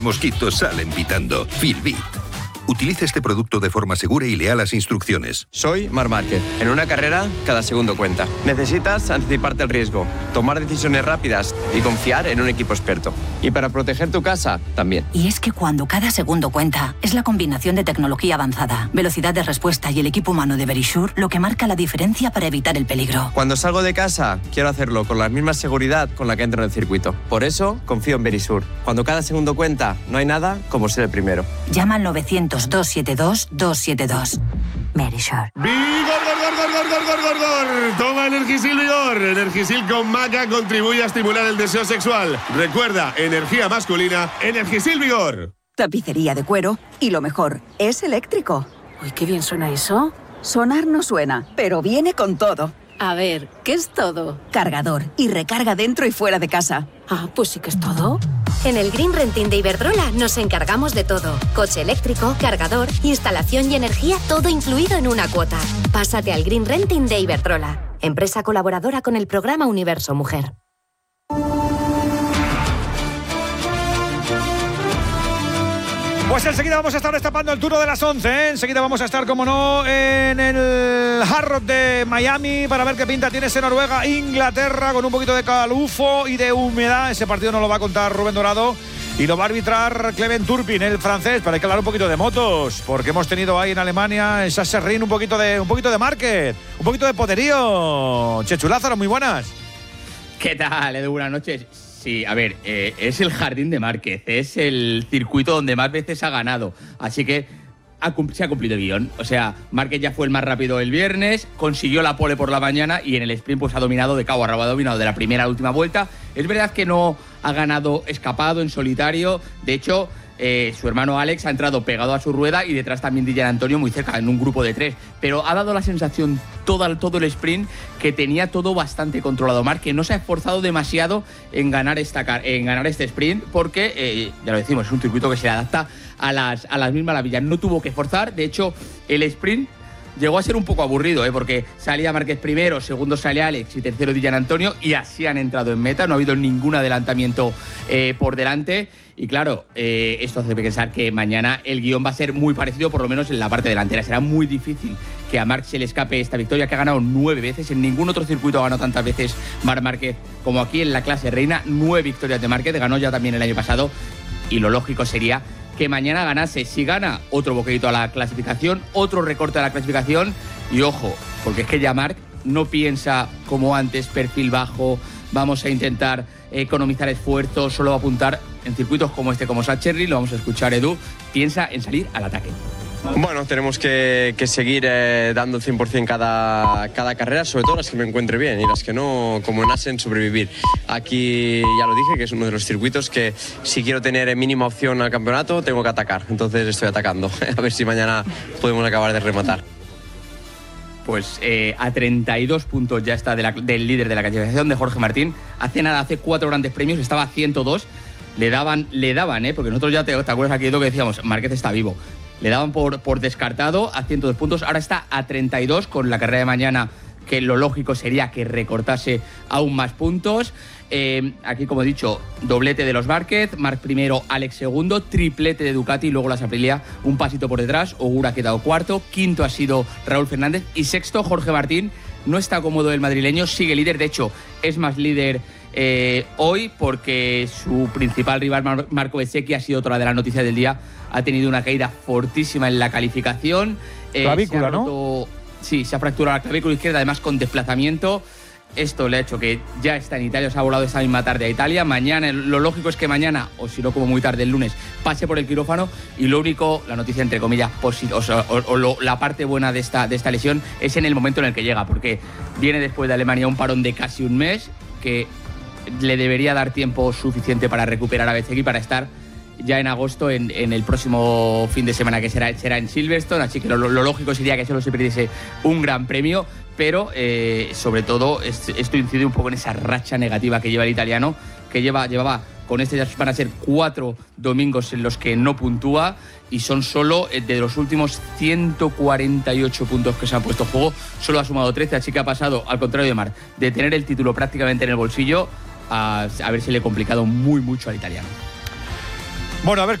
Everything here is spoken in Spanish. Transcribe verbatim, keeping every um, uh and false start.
Mosquitos salen pitando. Filbit. Utiliza este producto de forma segura y lea las instrucciones. Soy Marc Márquez. En una carrera, cada segundo cuenta. Necesitas anticiparte al riesgo, tomar decisiones rápidas y confiar en un equipo experto. Y para proteger tu casa, también. Y es que cuando cada segundo cuenta, es la combinación de tecnología avanzada, velocidad de respuesta y el equipo humano de Verisure lo que marca la diferencia para evitar el peligro. Cuando salgo de casa, quiero hacerlo con la misma seguridad con la que entro en el circuito. Por eso, confío en Verisure. Cuando cada segundo cuenta, no hay nada como ser el primero. Llama al novecientos, doscientos setenta y dos, doscientos setenta y dos. Verisure. ¡Vigor, gor, gor, gor, gor, gor, gor, gor! Toma Energisil Vigor. Energisil con maca contribuye a estimular el deseo sexual. Recuerda, energía masculina, Energisil Vigor. Tapicería de cuero y lo mejor, es eléctrico. Uy, qué bien suena eso. Sonar no suena, pero viene con todo. A ver, ¿qué es todo? Cargador y recarga dentro y fuera de casa. Ah, pues sí que es todo. En el Green Renting de Iberdrola nos encargamos de todo. Coche eléctrico, cargador, instalación y energía, todo incluido en una cuota. Pásate al Green Renting de Iberdrola, empresa colaboradora con el programa Universo Mujer. Pues enseguida vamos a estar destapando el turno de las once, ¿eh? Enseguida vamos a estar, como no, en el Hard Rock de Miami para ver qué pinta tiene ese Noruega-Inglaterra con un poquito de calufo y de humedad. Ese partido nos lo va a contar Rubén Dorado y lo va a arbitrar Clement Turpin, el francés. Pero hay que hablar un poquito de motos, porque hemos tenido ahí en Alemania, en Sachsenring, un poquito de un poquito de market, un poquito de poderío. Chechu Lázaro, muy buenas. ¿Qué tal, Edu? Buenas noches. Sí, a ver, eh, es el jardín de Márquez, es el circuito donde más veces ha ganado, así que ha, se ha cumplido el guión. O sea, Márquez ya fue el más rápido el viernes, consiguió la pole por la mañana y en el sprint pues ha dominado de cabo a rabo, ha dominado de la primera a la última vuelta. Es verdad que no ha ganado escapado, en solitario, de hecho... Eh, su hermano Alex ha entrado pegado a su rueda y detrás también Dylan Antonio muy cerca, en un grupo de tres. Pero ha dado la sensación todo, todo el sprint que tenía todo bastante controlado. Marc, que no se ha esforzado demasiado en ganar, esta, en ganar este sprint porque, eh, ya lo decimos, es un circuito que se le adapta a las, a las mismas maravillas. No tuvo que forzar, de hecho, el sprint llegó a ser un poco aburrido, ¿eh? Porque salía Márquez primero, segundo sale Alex y tercero Dylan Antonio y así han entrado en meta, no ha habido ningún adelantamiento eh, por delante. Y claro, eh, esto hace pensar que mañana el guión va a ser muy parecido, por lo menos en la parte delantera. Será muy difícil que a Marc se le escape esta victoria, que ha ganado nueve veces. En ningún otro circuito ha ganado tantas veces Marc Márquez como aquí en la clase reina. Nueve victorias de Márquez, ganó ya también el año pasado. Y lo lógico sería que mañana ganase. Si gana, otro boquerito a la clasificación, otro recorte a la clasificación. Y ojo, porque es que ya Marc no piensa como antes, perfil bajo, vamos a intentar economizar esfuerzos, solo va a apuntar en circuitos como este, como Sachsenring, lo vamos a escuchar, Edu, piensa en salir al ataque. Bueno, tenemos que, que seguir eh, dando el cien por ciento cada, cada carrera, sobre todo las que me encuentre bien y las que no, como en Assen, sobrevivir. Aquí ya lo dije, que es uno de los circuitos que si quiero tener mínima opción al campeonato, tengo que atacar. Entonces estoy atacando, a ver si mañana podemos acabar de rematar. Pues eh, a treinta y dos puntos ya está de la, del líder de la clasificación, de Jorge Martín. Hace nada, hace cuatro grandes premios, estaba a ciento dos. Le daban, le daban, ¿eh? Porque nosotros ya te, te acuerdas aquí de lo que decíamos, Márquez está vivo. Le daban por, por descartado a ciento dos puntos, ahora está a treinta y dos con la carrera de mañana, que lo lógico sería que recortase aún más puntos. Eh, aquí, como he dicho, doblete de los Márquez, Marc primero, Alex segundo, triplete de Ducati y luego las Aprilia un pasito por detrás. Ogura ha quedado cuarto, quinto ha sido Raúl Fernández y sexto Jorge Martín. No está cómodo el madrileño, sigue líder, de hecho es más líder eh, hoy porque su principal rival Mar- Marco Bezzecchi ha sido otra de las noticias del día, ha tenido una caída fortísima en la calificación. Eh, clavícula, se roto, ¿no? Sí, se ha fracturado la clavícula izquierda, además con desplazamiento. Esto le ha hecho que ya está en Italia, se ha volado esta misma tarde a Italia. Mañana, lo lógico es que mañana, o si no como muy tarde el lunes, pase por el quirófano. Y lo único, la noticia entre comillas, posi- o, sea, o, o lo, la parte buena de esta, de esta lesión es en el momento en el que llega, porque viene después de Alemania un parón de casi un mes, que le debería dar tiempo suficiente para recuperar a Bezzecchi para estar ya en agosto en, en el próximo fin de semana, que será, será en Silverstone. Así que lo, lo lógico sería que solo se perdiese un gran premio. Pero eh, sobre todo esto incide un poco en esa racha negativa que lleva el italiano, que lleva, llevaba, con este ya van a ser cuatro domingos en los que no puntúa y son solo de los últimos ciento cuarenta y ocho puntos que se han puesto en juego, solo ha sumado trece, así que ha pasado, al contrario de Marc, de tener el título prácticamente en el bolsillo a haberse le complicado muy mucho al italiano. Bueno, a ver